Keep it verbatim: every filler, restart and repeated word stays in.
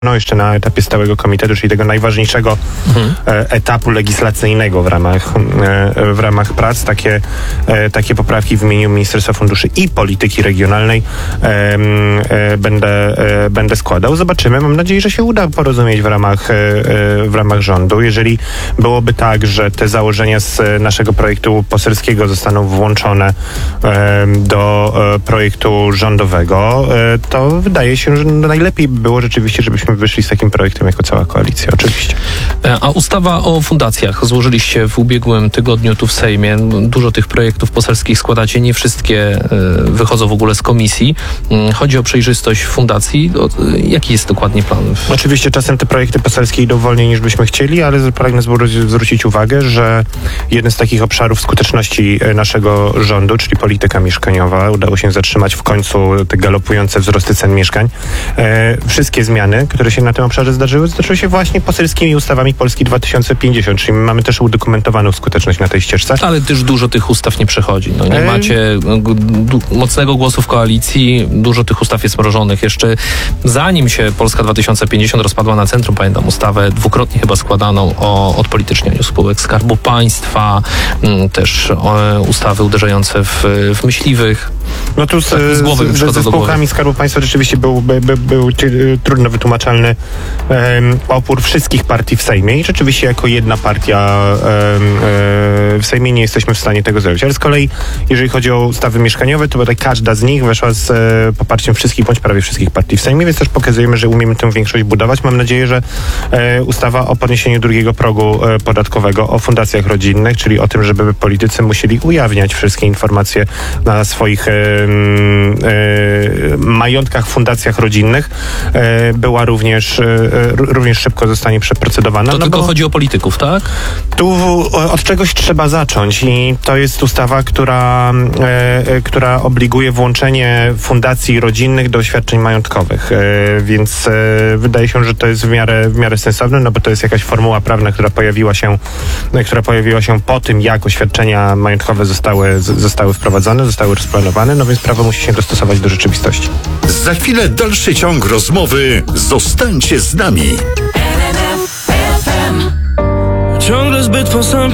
No jeszcze na etapie stałego komitetu, czyli tego najważniejszego mhm. etapu legislacyjnego w ramach, w ramach prac. Takie, takie poprawki w imieniu Ministerstwa Funduszy i Polityki Regionalnej będę, będę składał. Zobaczymy. Mam nadzieję, że się uda porozumieć w ramach, w ramach rządu. Jeżeli byłoby tak, że te założenia z naszego projektu poselskiego zostaną włączone do projektu rządowego, to wydaje się, że najlepiej by było rzeczywiście, żebyśmy wyszli z takim projektem jako cała koalicja, oczywiście. A ustawa o fundacjach złożyliście w ubiegłym tygodniu tu w Sejmie. Dużo tych projektów poselskich składacie, nie wszystkie wychodzą w ogóle z komisji. Chodzi o przejrzystość fundacji. Jaki jest dokładnie plan? Oczywiście czasem te projekty poselskie idą wolniej niż byśmy chcieli, ale pragnę zwrócić uwagę, że jeden z takich obszarów skuteczności naszego rządu, czyli polityka mieszkaniowa, udało się zatrzymać w końcu te galopujące wzrosty cen mieszkań. E, wszystkie zmiany, które się na tym obszarze zdarzyły, zdarzyły się właśnie poselskimi ustawami Polski dwa tysiące pięćdziesiąt, czyli mamy też udokumentowaną skuteczność na tej ścieżce. Ale też dużo tych ustaw nie przechodzi. No, nie e... macie du- mocnego głosu w koalicji, dużo tych ustaw jest mrożonych. Jeszcze zanim się Polska dwa tysiące pięćdziesiąt rozpadła na centrum, pamiętam ustawę dwukrotnie chyba składaną o odpolitycznianiu spółek Skarbu Państwa, m, też o, ustawy uderzające w, w myśliwych. No tu z, tak, z, głowy, z, ze spółkami Skarbu Państwa rzeczywiście był, by, by, był trudno wytłumaczalny um, opór wszystkich partii w Sejmie i rzeczywiście jako jedna partia um, um, w Sejmie nie jesteśmy w stanie tego zrobić. Ale z kolei, jeżeli chodzi o ustawy mieszkaniowe, to bodaj każda z nich weszła z e, poparciem wszystkich bądź prawie wszystkich partii w Sejmie, więc też pokazujemy, że umiemy tę większość budować. Mam nadzieję, że e, ustawa o podniesieniu drugiego progu e, podatkowego, o fundacjach rodzinnych, czyli o tym, żeby politycy musieli ujawniać wszystkie informacje na swoich e, e, majątkach, fundacjach rodzinnych, e, była również, e, również szybko zostanie przeprocedowana. To no tylko bo chodzi o polityków, tak? Tu od czegoś trzeba zacząć i to jest ustawa, która, e, która obliguje włączenie fundacji rodzinnych do oświadczeń majątkowych, e, więc e, wydaje się, że to jest w miarę, w miarę sensowne, no bo to jest jakaś formuła prawna, która pojawiła się, która pojawiła się po tym, jak oświadczenia majątkowe zostały, z, zostały wprowadzone, zostały rozplanowane, no więc prawo musi się dostosować do rzeczywistości. Za chwilę dalszy ciąg rozmowy. Zostańcie z nami. Ciągle zbyt posępny.